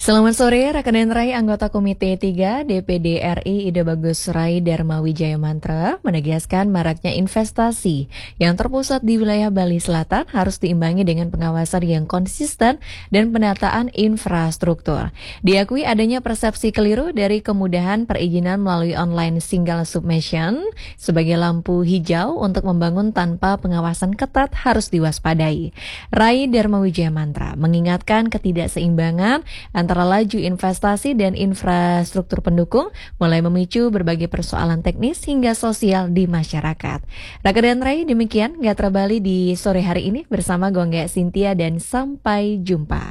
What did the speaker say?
Selamat sore, rekan Rai anggota Komite 3 DPD RI Ide Bagus Rai Dharma Wijaya Mantra menegaskan maraknya investasi yang terpusat di wilayah Bali Selatan harus diimbangi dengan pengawasan yang konsisten dan penataan infrastruktur. Diakui adanya persepsi keliru dari kemudahan perizinan melalui online single submission sebagai lampu hijau untuk membangun tanpa pengawasan ketat harus diwaspadai. Rai Dharma Wijaya Mantra mengingatkan ketidakseimbangan antara laju investasi dan infrastruktur pendukung mulai memicu berbagai persoalan teknis hingga sosial di masyarakat. Raka dan Rai, demikian Gatra Bali di sore hari ini bersama Gongga Cynthia dan sampai jumpa.